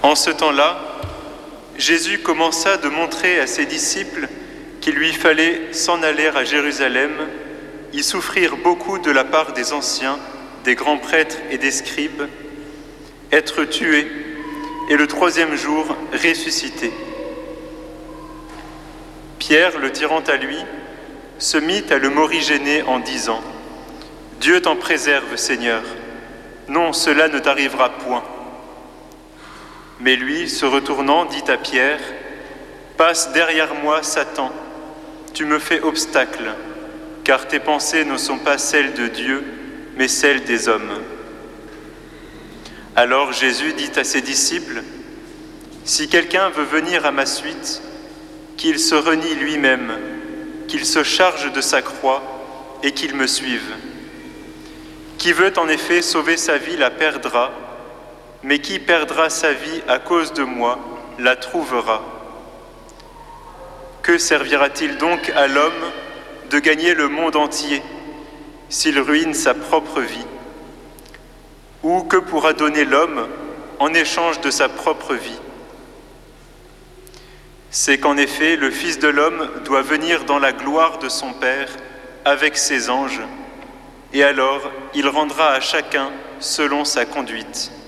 En ce temps-là, Jésus commença de montrer à ses disciples qu'il lui fallait s'en aller à Jérusalem, y souffrir beaucoup de la part des anciens, des grands prêtres et des scribes, être tué et le troisième jour ressuscité. Pierre, le tirant à lui, se mit à le morigéner en disant : « Dieu t'en préserve, Seigneur, non, cela ne t'arrivera point. » Mais lui, se retournant, dit à Pierre : « Passe derrière moi, Satan, tu me fais obstacle, car tes pensées ne sont pas celles de Dieu, mais celles des hommes. » Alors Jésus dit à ses disciples : « Si quelqu'un veut venir à ma suite, qu'il se renie lui-même, qu'il se charge de sa croix et qu'il me suive. Qui veut en effet sauver sa vie la perdra, mais qui perdra sa vie à cause de moi la trouvera. Que servira-t-il donc à l'homme de gagner le monde entier s'il ruine sa propre vie? Ou que pourra donner l'homme en échange de sa propre vie? C'est qu'en effet, le Fils de l'homme doit venir dans la gloire de son Père avec ses anges, et alors il rendra à chacun selon sa conduite.